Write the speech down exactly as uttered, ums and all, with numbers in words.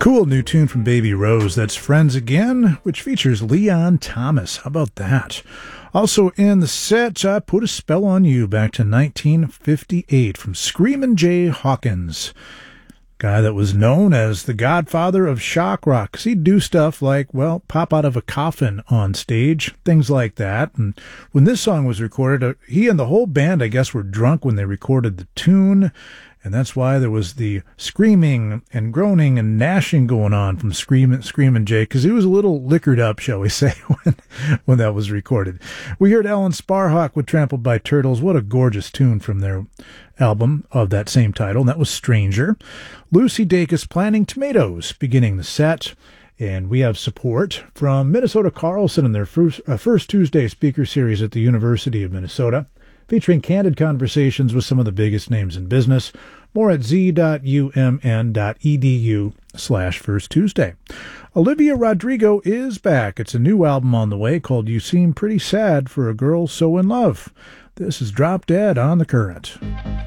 Cool new tune from Baby Rose. That's Friends Again, which features Leon Thomas. How about that? Also in the set, I Put a Spell on You, back to nineteen fifty-eight from Screamin' Jay Hawkins. Guy that was known as the godfather of shock rock. 'Cause he'd do stuff like, well, pop out of a coffin on stage, things like that. And when this song was recorded, uh, he and the whole band, I guess, were drunk when they recorded the tune. And that's why there was the screaming and groaning and gnashing going on from Screamin' Screamin' Jay, because he was a little liquored up, shall we say, when when that was recorded. We heard Alan Sparhawk with Trampled by Turtles. What a gorgeous tune from their album of that same title, and that was Stranger. Lucy Dacus, Planting Tomatoes, beginning the set. And we have support from Minnesota Carlson in their first, uh, first Tuesday speaker series at the University of Minnesota, featuring candid conversations with some of the biggest names in business. More at z.umn.edu slash First Tuesday. Olivia Rodrigo is back. It's a new album on the way called You Seem Pretty Sad for a Girl So in Love. This is Drop Dead on The Current.